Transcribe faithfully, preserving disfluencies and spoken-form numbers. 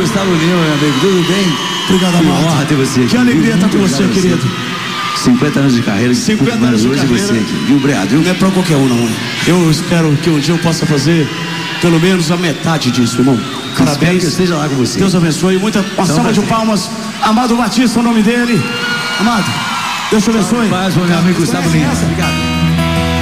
Gustavo Lima, meu amigo, tudo bem? Obrigado, amado. Que honra ter você aqui. Que alegria estar com você, querido. cinquenta anos de carreira, cinquenta anos de carreira. Você aqui. E obrigado, viu? Não é pra qualquer um, não. Eu espero que um dia eu possa fazer pelo menos a metade disso, irmão. Parabéns. Que eu esteja lá com você. Deus abençoe. Muita uma Então, salva de palmas. Amado Batista, o nome dele. Amado, Deus te abençoe. Paz, meu amigo Gustavo Lima. Obrigado.